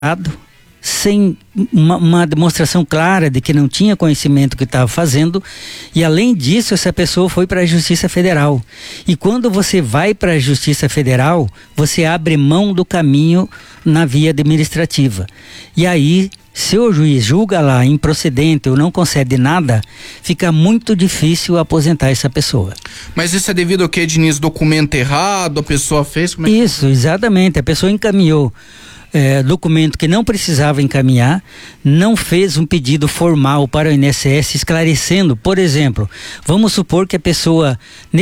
sem uma demonstração clara de que não tinha conhecimento do que estava fazendo, e além disso essa pessoa foi para a Justiça Federal. E quando você vai para a Justiça Federal, você abre mão do caminho na via administrativa. E aí, se o juiz julga lá improcedente ou não concede nada, fica muito difícil aposentar essa pessoa. Mas isso é devido ao que, Diniz? Documento errado, a pessoa fez? Como é que... Isso, exatamente. A pessoa encaminhou documento que não precisava encaminhar, não fez um pedido formal para o INSS esclarecendo, por exemplo, vamos supor que a pessoa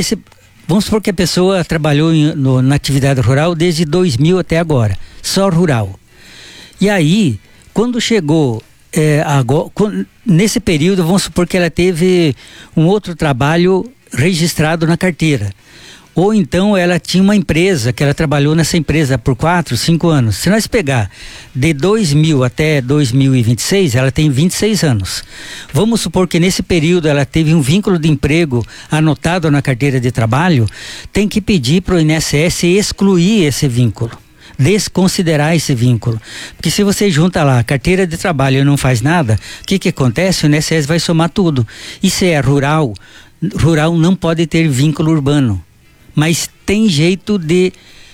trabalhou na atividade rural desde 2000 até agora, só rural. E aí, quando chegou nesse período, vamos supor que ela teve um outro trabalho registrado na carteira. Ou então ela tinha uma empresa, que ela trabalhou nessa empresa por 4, 5 anos. Se nós pegar de 2000 até 2026, ela tem 26 anos. Vamos supor que nesse período ela teve um vínculo de emprego anotado na carteira de trabalho, tem que pedir para o INSS excluir esse vínculo, desconsiderar esse vínculo. Porque se você junta lá a carteira de trabalho e não faz nada, o que acontece? O INSS vai somar tudo. E se é rural não pode ter vínculo urbano. Mas tem jeito de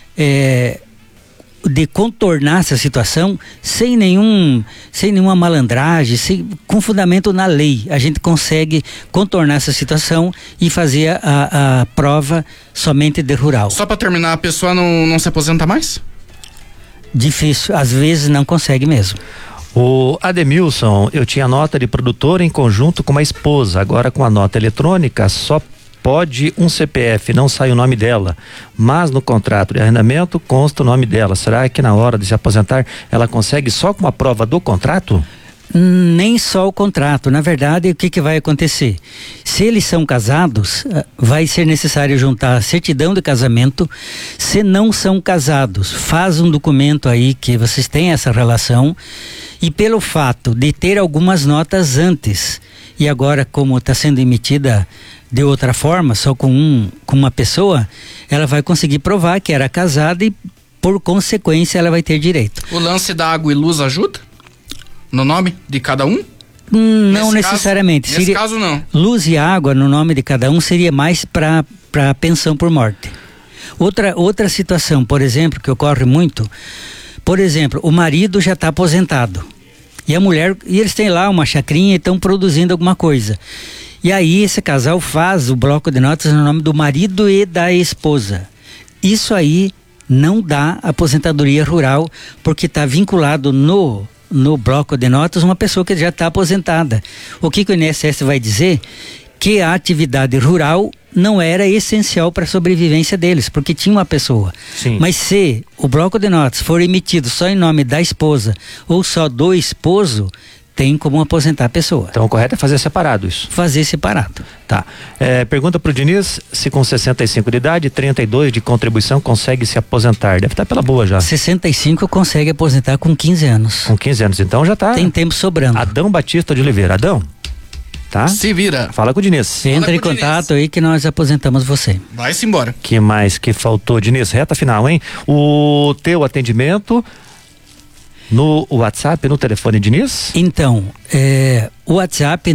contornar essa situação sem nenhuma malandragem, com fundamento na lei. A gente consegue contornar essa situação e fazer a prova somente de rural. Só para terminar, a pessoa não se aposenta mais? Difícil, às vezes não consegue mesmo. O Ademilson, eu tinha nota de produtor em conjunto com uma esposa, agora com a nota eletrônica só pode um CPF, não sai o nome dela, mas no contrato de arrendamento consta o nome dela. Será que na hora de se aposentar ela consegue só com a prova do contrato? Nem só o contrato. Na verdade, o que vai acontecer? Se eles são casados, vai ser necessário juntar a certidão de casamento. Se não são casados, faz um documento aí que vocês têm essa relação, e pelo fato de ter algumas notas antes, e agora como está sendo emitida de outra forma, só com uma pessoa, ela vai conseguir provar que era casada e, por consequência, ela vai ter direito. O lance da água e luz ajuda? No nome de cada um? Não necessariamente. Nesse caso, não. Luz e água no nome de cada um seria mais para pensão por morte. Outra situação, por exemplo, que ocorre muito, por exemplo, o marido já está aposentado e a mulher, e eles têm lá uma chacrinha e estão produzindo alguma coisa. E aí esse casal faz o bloco de notas no nome do marido e da esposa. Isso aí não dá aposentadoria rural, porque está vinculado no bloco de notas uma pessoa que já está aposentada. O que o INSS vai dizer? Que a atividade rural não era essencial para a sobrevivência deles, porque tinha uma pessoa. Sim. Mas se o bloco de notas for emitido só em nome da esposa ou só do esposo, tem como aposentar a pessoa. Então o correto é fazer separado isso? Fazer separado. Tá. Pergunta pro Diniz se com 65 de idade, 32 de contribuição consegue se aposentar. Deve estar pela boa já. 65 consegue aposentar com 15 anos. Com 15 anos, então já tá. Tem tempo sobrando. Adão Batista de Oliveira. Adão, tá? Se vira. Fala com o Diniz. Entra em contato aí que nós aposentamos você. Vai-se embora. Que mais que faltou, Diniz? Reta final, hein? O teu atendimento no WhatsApp, no telefone, Diniz? Então, o WhatsApp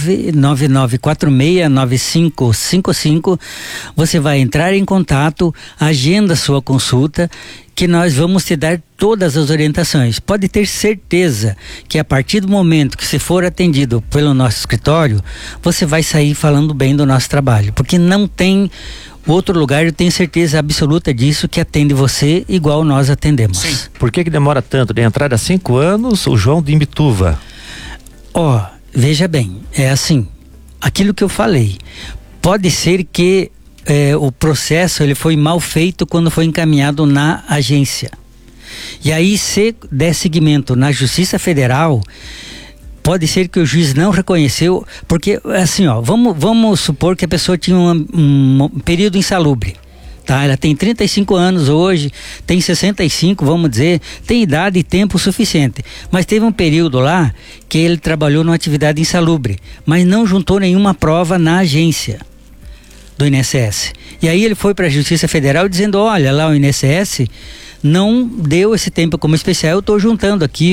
999469555, você vai entrar em contato, agenda sua consulta, que nós vamos te dar todas as orientações. Pode ter certeza que a partir do momento que você for atendido pelo nosso escritório, você vai sair falando bem do nosso trabalho, porque não tem outro lugar, eu tenho certeza absoluta disso, que atende você igual nós atendemos. Sim. Por que demora tanto? De entrada há 5 anos, o João de Imbituva. Veja bem, é assim, aquilo que eu falei, pode ser que o processo ele foi mal feito quando foi encaminhado na agência. E aí, se der seguimento na Justiça Federal, pode ser que o juiz não reconheceu, porque assim, vamos supor que a pessoa tinha um período insalubre, tá? Ela tem 35 anos hoje, tem 65, vamos dizer, tem idade e tempo suficiente, mas teve um período lá que ele trabalhou numa atividade insalubre, mas não juntou nenhuma prova na agência. do INSS. E aí ele foi para a Justiça Federal dizendo, olha, lá o INSS não deu esse tempo como especial, eu estou juntando aqui